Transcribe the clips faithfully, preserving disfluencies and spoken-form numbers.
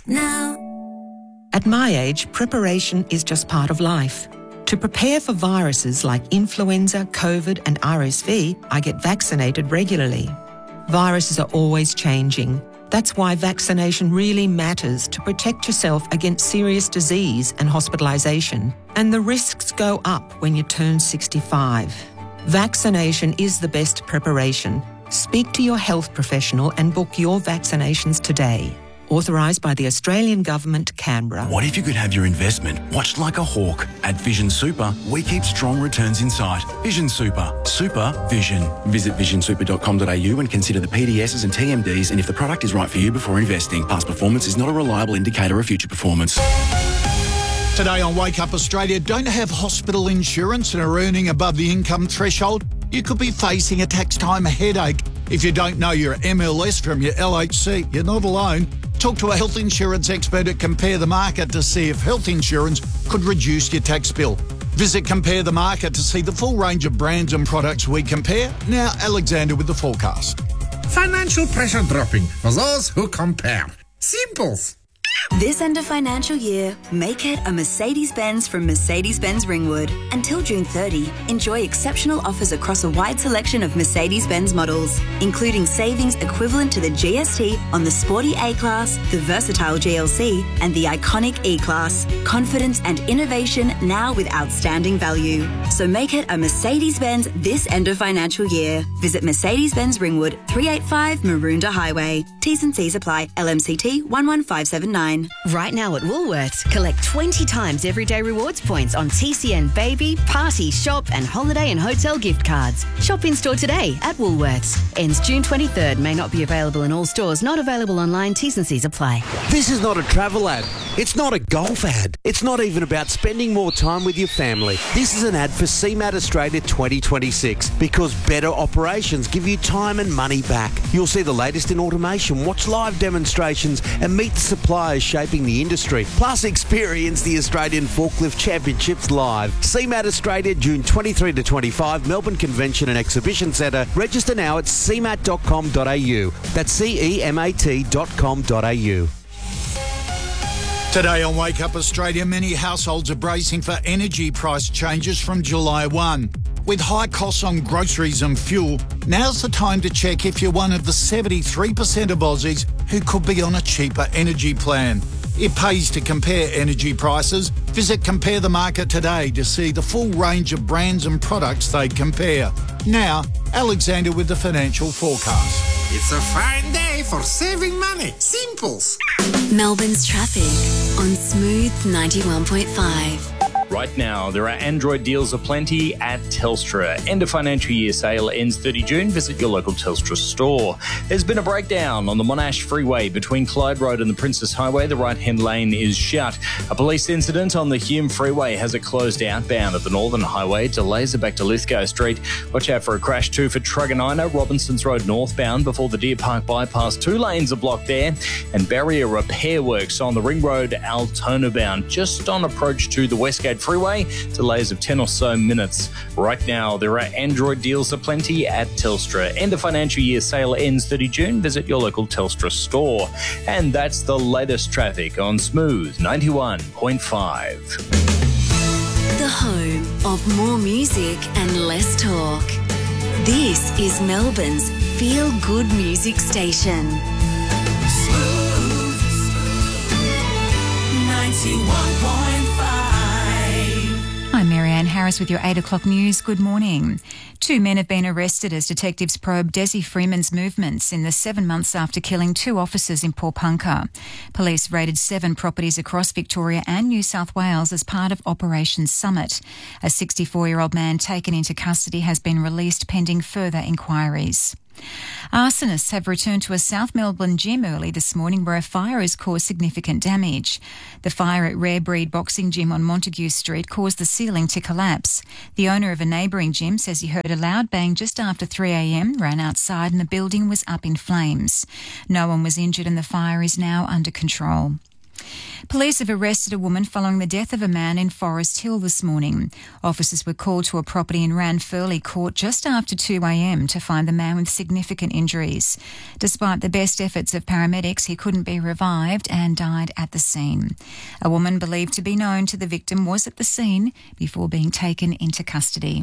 now. At my age, preparation is just part of life. To prepare for viruses like influenza, COVID and R S V, I get vaccinated regularly. Viruses are always changing. That's why vaccination really matters to protect yourself against serious disease and hospitalisation. And the risks go up when you turn sixty-five. Vaccination is the best preparation. Speak to your health professional and book your vaccinations today. Authorised by the Australian Government, Canberra. What if you could have your investment watched like a hawk? At Vision Super, we keep strong returns in sight. Vision Super. Super Vision. Visit vision super dot com dot a u and consider the P D Ss and T M Ds and if the product is right for you before investing. Past performance is not a reliable indicator of future performance. Today on Wake Up Australia, don't have hospital insurance and are earning above the income threshold? You could be facing a tax time headache. If you don't know your M L S from your L H C, you're not alone. Talk to a health insurance expert at Compare the Market to see if health insurance could reduce your tax bill. Visit Compare the Market to see the full range of brands and products we compare. Now, Alexander with the forecast. Financial pressure dropping for those who compare. Simples. This end of financial year, make it a Mercedes-Benz from Mercedes-Benz Ringwood. Until June thirtieth, enjoy exceptional offers across a wide selection of Mercedes-Benz models, including savings equivalent to the G S T on the sporty A-Class, the versatile G L C and the iconic E-Class. Confidence and innovation now with outstanding value. So make it a Mercedes-Benz this end of financial year. Visit Mercedes-Benz Ringwood, three eighty-five Maroondah Highway. T's and C's apply. L M C T one one five seven nine. Right now at Woolworths, collect twenty times everyday rewards points on T C N baby, party, shop and holiday and hotel gift cards. Shop in store today at Woolworths. Ends June twenty-third. May not be available in all stores. Not available online. T's and C's apply. This is not a travel ad. It's not a golf ad. It's not even about spending more time with your family. This is an ad for C MAT Australia twenty twenty-six because better operations give you time and money back. You'll see the latest in automation, watch live demonstrations and meet the suppliers shaping the industry. Plus experience the Australian Forklift Championships live. C MAT Australia, June twenty-third to twenty-fifth, Melbourne Convention and Exhibition Centre. Register now at c mat dot com dot a u. That's C E M A T dot com dot a u. Today on Wake Up Australia, many households are bracing for energy price changes from July first. With high costs on groceries and fuel, now's the time to check if you're one of the seventy-three percent of Aussies who could be on a cheaper energy plan. It pays to compare energy prices. Visit Compare the Market today to see the full range of brands and products they compare. Now, Alexander with the financial forecast. It's a fine day for saving money. Simples. Melbourne's traffic on Smooth ninety-one point five. Right now, there are Android deals aplenty at Telstra. End of financial year sale ends thirtieth June. Visit your local Telstra store. There's been a breakdown on the Monash Freeway between Clyde Road and the Princess Highway. The right-hand lane is shut. A police incident on the Hume Freeway has it closed outbound at the Northern Highway. Delays are back to Lithgow Street. Watch out for a crash too for Truganina, Robinsons Road northbound before the Deer Park bypass. Two lanes are blocked there. And barrier repair works on the Ring Road Altona bound just on approach to the Westgate Freeway. Delays of ten or so minutes. Right now, there are Android deals aplenty at Telstra. End of financial year sale ends thirtieth June. Visit your local Telstra store. And that's the latest traffic on Smooth ninety-one point five. The home of more music and less talk. This is Melbourne's feel-good music station. Smooth ninety-one point five. I'm Marianne Harris with your eight o'clock news. Good morning. Two men have been arrested as detectives probe Desi Freeman's movements in the seven months after killing two officers in Paulpunka. Police raided seven properties across Victoria and New South Wales as part of Operation Summit. A sixty-four-year-old man taken into custody has been released pending further inquiries. Arsonists have returned to a South Melbourne gym early this morning where a fire has caused significant damage. The fire at Rare Breed Boxing Gym on Montague Street caused the ceiling to collapse. The owner of a neighbouring gym says he heard a loud bang just after three a m, ran outside and the building was up in flames. No one was injured and the fire is now under control. Police have arrested a woman following the death of a man in Forest Hill this morning. Officers were called to a property in Ranfurly Court just after two a m to find the man with significant injuries. Despite the best efforts of paramedics, he couldn't be revived and died at the scene. A woman believed to be known to the victim was at the scene before being taken into custody.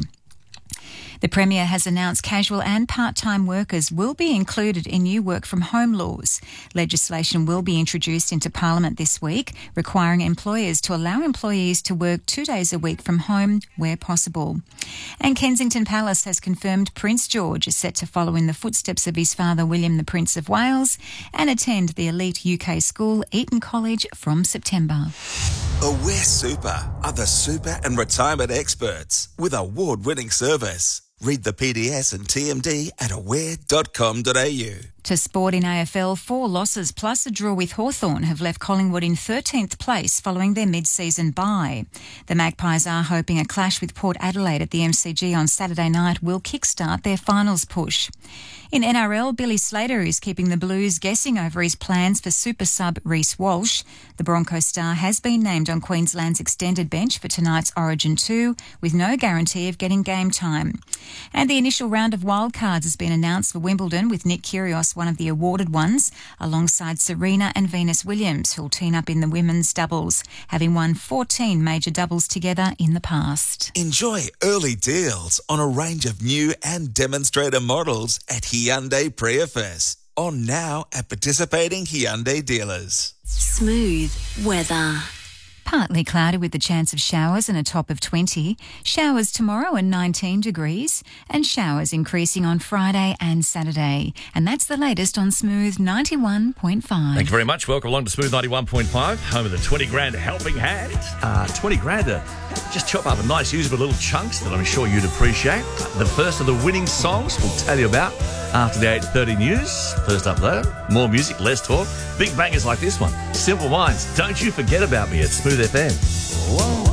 The Premier has announced casual and part-time workers will be included in new work-from-home laws. Legislation will be introduced into Parliament this week, requiring employers to allow employees to work two days a week from home where possible. And Kensington Palace has confirmed Prince George is set to follow in the footsteps of his father William the Prince of Wales and attend the elite U K school Eton College from September. Aware Super are the super and retirement experts with award-winning service. Read the P D S and T M D at aware dot com dot a u. To sport in A F L, four losses plus a draw with Hawthorn have left Collingwood in thirteenth place following their mid-season bye. The Magpies are hoping a clash with Port Adelaide at the M C G on Saturday night will kickstart their finals push. In N R L, Billy Slater is keeping the Blues guessing over his plans for super sub Reece Walsh. The Broncos star has been named on Queensland's extended bench for tonight's Origin two, with no guarantee of getting game time. And the initial round of wildcards has been announced for Wimbledon, with Nick Kyrgios one of the awarded ones, alongside Serena and Venus Williams, who'll team up in the women's doubles, having won fourteen major doubles together in the past. Enjoy early deals on a range of new and demonstrator models at Hyundai Prius. On now at participating Hyundai dealers. Smooth weather. Partly cloudy with the chance of showers and a top of twenty. Showers tomorrow and nineteen degrees, and showers increasing on Friday and Saturday. And that's the latest on Smooth ninety-one point five. Thank you very much. Welcome along to Smooth ninety-one point five, home of the twenty grand helping hand. Uh, twenty grand to just chop up a nice usable little chunks that I'm sure you'd appreciate. The first of the winning songs we'll tell you about after the eight thirty news. First up though, more music, less talk. Big bangers like this one. Simple Minds, Don't You Forget About Me at Smooth F M. Whoa.